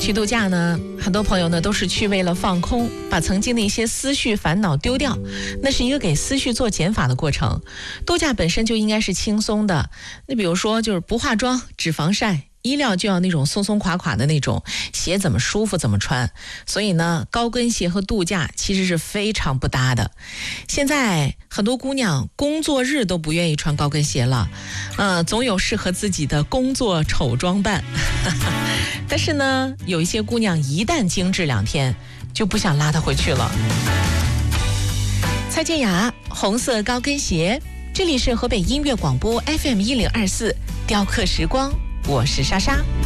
去度假呢，很多朋友呢都是去为了放空，把曾经的一些思绪烦恼丢掉，那是一个给思绪做减法的过程。度假本身就应该是轻松的，那比如说就是不化妆，只防晒，衣料就要那种松松垮垮的那种，鞋怎么舒服怎么穿。所以呢，高跟鞋和度假其实是非常不搭的。现在很多姑娘工作日都不愿意穿高跟鞋了，总有适合自己的工作丑装扮。但是呢，有一些姑娘一旦精致2天，就不想拉她回去了。蔡健雅，红色高跟鞋。这里是河北音乐广播 FM 1024，雕刻时光，我是莎莎。